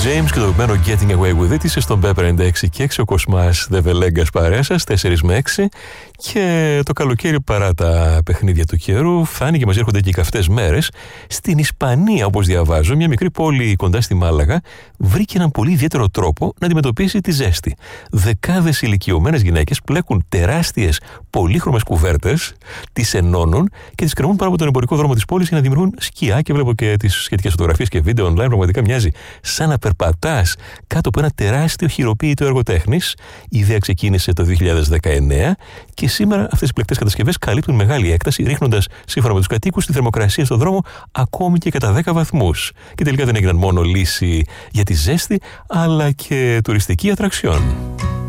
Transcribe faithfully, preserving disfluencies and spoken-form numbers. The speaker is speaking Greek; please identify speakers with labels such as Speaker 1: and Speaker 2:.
Speaker 1: James και το αγαπημένο Getting Away With It. Είσαι στον Pepper ενενήντα έξι και έξι, ο Κοσμάς Δεβελέγκας παρέα σας, τέσσερα με έξι. Και το καλοκαίρι, παρά τα παιχνίδια του καιρού, φτάνει και μας έρχονται και οι καυτές μέρες. Στην Ισπανία, όπως διαβάζω, μια μικρή πόλη κοντά στη Μάλαγα βρήκε έναν πολύ ιδιαίτερο τρόπο να αντιμετωπίσει τη ζέστη. Δεκάδες ηλικιωμένες γυναίκες πλέκουν τεράστιες πολύχρωμες κουβέρτες, τις ενώνουν και τις κρεμούν πάνω από τον εμπορικό δρόμο της πόλης για να δημιουργούν σκιά. Και βλέπω και τις σχετικές φωτογραφίες και βίντεο online. Πραγματικά μοιάζει σαν να περπατάς κάτω από ένα τεράστιο χειροποίητο έργο τέχνης. Η ιδέα ξεκίνησε το δύο χιλιάδες δεκαεννέα και σήμερα αυτές οι πλεκτές κατασκευές καλύπτουν μεγάλη έκταση, ρίχνοντας σύμφωνα με τους κατοίκους τη θερμοκρασία στον δρόμο ακόμη και κατά δέκα βαθμούς. Και τελικά δεν έγιναν μόνο λύση για τη ζέστη, αλλά και τουριστική ατραξιόν.